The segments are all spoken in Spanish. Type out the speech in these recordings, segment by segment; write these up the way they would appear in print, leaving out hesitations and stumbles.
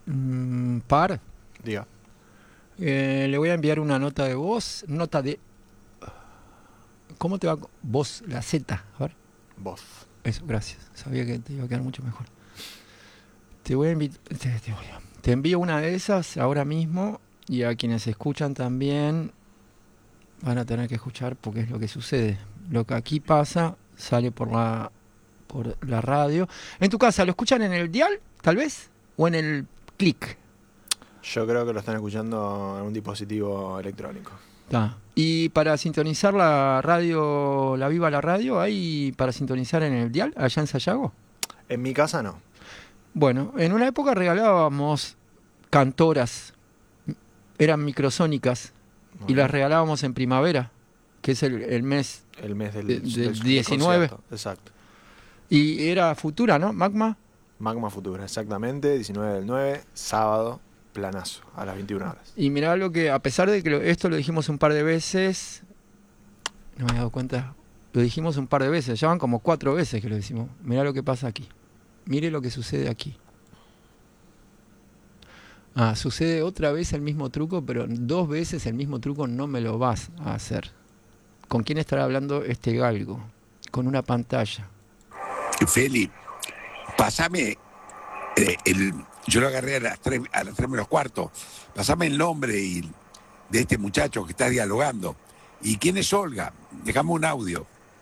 Par. Diga. Le voy a enviar una nota de voz. Nota de... ¿Cómo te va? Voz, la Z. A ver. Voz. Eso, gracias. Sabía que te iba a quedar mucho mejor. Te voy a invitar... Te envío una de esas ahora mismo. Y a quienes escuchan también van a tener que escuchar porque es lo que sucede. Lo que aquí pasa sale por la radio. En tu casa, ¿lo escuchan en el dial, tal vez? ¿O en el clic? Yo creo que lo están escuchando en un dispositivo electrónico. Y para sintonizar la radio, la Viva la Radio, ¿hay para sintonizar en el dial, allá en Sayago? En mi casa no. Bueno, en una época regalábamos cantoras, eran microsónicas, y las regalábamos en primavera, que es el mes, del 19. Exacto. Y era Futura, ¿no? Magma. Magma Futura, exactamente, 19 del 9, sábado, planazo, a las 21 horas. Y mirá lo que, a pesar de que esto lo dijimos un par de veces, no me he dado cuenta, lo dijimos un par de veces, ya van como 4 veces que lo decimos. Mirá lo que pasa aquí. Mire lo que sucede aquí. Sucede otra vez el mismo truco, pero 2 veces el mismo truco no me lo vas a hacer. ¿Con quién estará hablando este galgo? Con una pantalla. Feli, pasame yo lo agarré a las 3 menos cuarto. Pasame el nombre de este muchacho que está dialogando. ¿Y quién es Olga? Dejame un audio.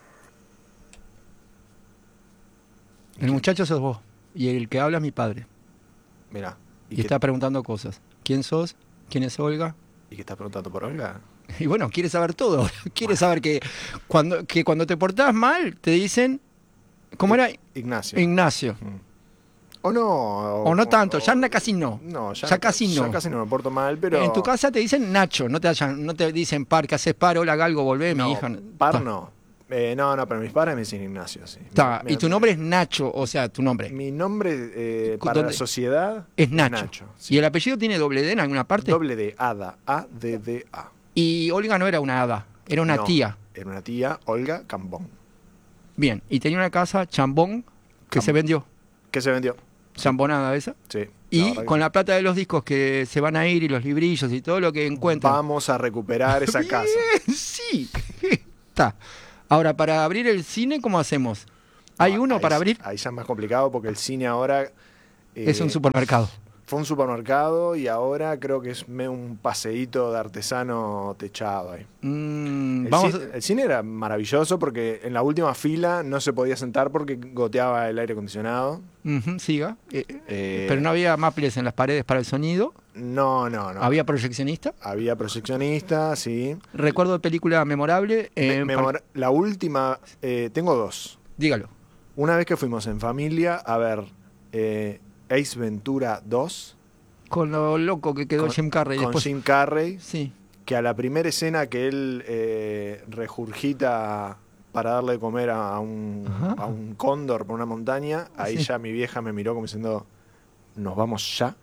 El muchacho sos vos. Y el que habla es mi padre. Mirá. Y está preguntando cosas. ¿Quién sos? ¿Quién es Olga? ¿Y qué está preguntando por Olga? Y bueno, quiere saber todo. Quiere saber que cuando te portás mal, te dicen... ¿Cómo era? Ignacio. Ignacio. O no. O no tanto, ya casi no. No, ya casi no. Ya casi no me porto mal, pero... En tu casa te dicen Nacho, no te dicen Par, ¿qué haces Par? Hola Galgo, volvé, no, mi hija. Par no. No, pero mis padres me dicen Ignacio, sí. Y tu nombre es Nacho, o sea, tu nombre. Mi nombre para la sociedad es Nacho. Sí. ¿Y el apellido tiene doble D en alguna parte? Doble D, Ada, A-D-D-A. Y Olga no era una hada, era una tía. Era una tía, Olga Cambón. Bien, y tenía una casa, Chambón, que se vendió. ¿Qué se vendió? Chambonada esa. Sí. Y con la plata de los discos que se van a ir y los librillos y todo lo que encuentran. Vamos a recuperar esa Bien, casa. Sí, está. Ahora, para abrir el cine, ¿cómo hacemos? ¿Hay uno para abrir? Ahí ya es más complicado porque el cine ahora... es un supermercado. Fue un supermercado y ahora creo que es un paseíto de artesano techado ahí. El cine era maravilloso porque en la última fila no se podía sentar porque goteaba el aire acondicionado. Siga. Pero no había maples en las paredes para el sonido. No. ¿Había proyeccionista? Había proyeccionista, sí. ¿Recuerdo de película memorable? La última, tengo 2. Dígalo. Una vez que fuimos en familia a ver Ace Ventura 2. Con lo loco que quedó Jim Carrey. Con Jim Carrey. Sí. Que a la primera escena que él regurgita para darle de comer a un cóndor por una montaña, ahí ya mi vieja me miró como diciendo, ¿nos vamos ya?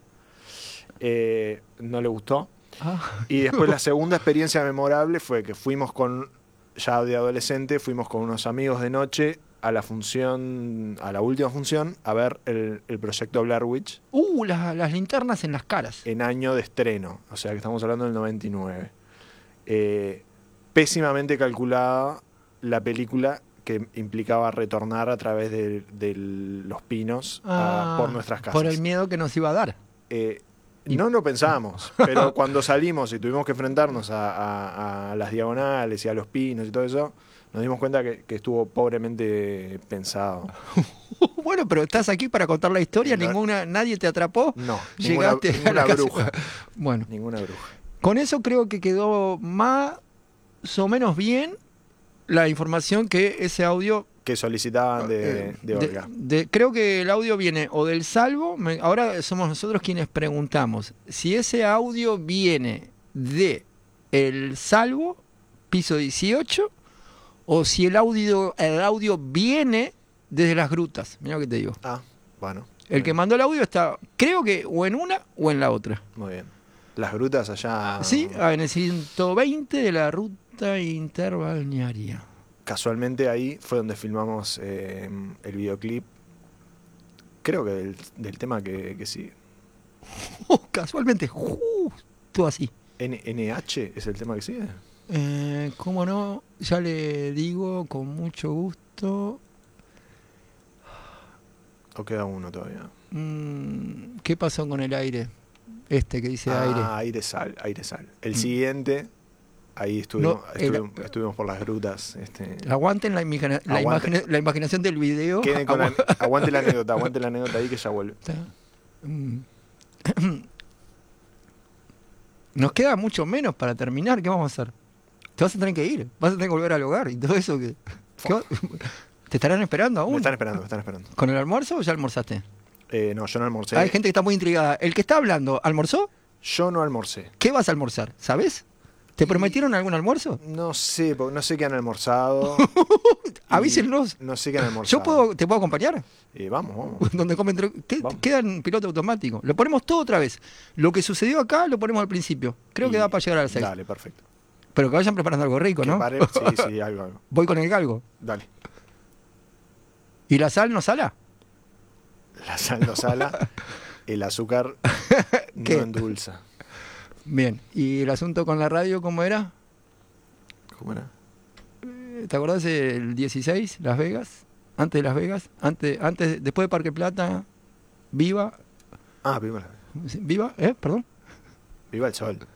No le gustó. Y después la segunda experiencia memorable fue que fuimos ya de adolescente, fuimos con unos amigos de noche a la última función, a ver el proyecto Blair Witch. Las linternas en las caras. En año de estreno, o sea que estamos hablando del 99. Pésimamente calculada la película que implicaba retornar a través de los pinos por nuestras casas. Por el miedo que nos iba a dar. No lo pensábamos, pero cuando salimos y tuvimos que enfrentarnos a las diagonales y a los pinos y todo eso, nos dimos cuenta que estuvo pobremente pensado. Bueno, pero estás aquí para contar la historia, nadie te atrapó. No, llegaste ninguna bruja. Bueno, ninguna bruja. Con eso creo que quedó más o menos bien la información que ese audio que solicitaban de Olga. Creo que el audio viene o del Salvo, ahora somos nosotros quienes preguntamos si ese audio viene de el Salvo, piso 18, o si el audio viene desde las grutas. Mira lo que te digo. Bueno. El que mandó el audio está, creo que o en una o en la otra. Muy bien. Las grutas allá... Sí, en el 120 de la ruta interbalnearia. Casualmente ahí fue donde filmamos el videoclip, creo que del tema que sigue. Casualmente, justo así. NH es el tema que sigue. ¿Cómo no? Ya le digo con mucho gusto. ¿O queda uno todavía? ¿Qué pasó con el aire? Este que dice aire. Aire sal. El siguiente, ahí estuvimos por las grutas. Aguanten la imaginación del video. Queden con aguante la anécdota ahí que ya vuelve. Nos queda mucho menos para terminar. ¿Qué vamos a hacer? Te vas a tener que ir. Vas a tener que volver al hogar y todo eso. ¿Te estarán esperando aún? Me están esperando. ¿Con el almuerzo o ya almorzaste? No, yo no almorcé. Hay gente que está muy intrigada. ¿El que está hablando, almorzó? Yo no almorcé. ¿Qué vas a almorzar? ¿Sabes? ¿Te prometieron algún almuerzo? No sé, porque no sé qué han almorzado. Avísennos. No sé qué han almorzado. ¿Te puedo acompañar? Vamos. Donde comen queda en piloto automático. Lo ponemos todo otra vez. Lo que sucedió acá lo ponemos al principio. Creo que da para llegar a las 6. Dale, perfecto. Pero que vayan preparando algo rico, ¿no? Sí, algo. Voy con el galgo. Dale. ¿Y la sal no sala? La sal no sala. El azúcar no endulza. Bien. ¿Y el asunto con la radio cómo era? ¿Cómo era? ¿Te acordás del 16, Las Vegas? Antes de Las Vegas, después de Parque Plata, Viva. Viva. ¿Viva? ¿Perdón? Viva el sol.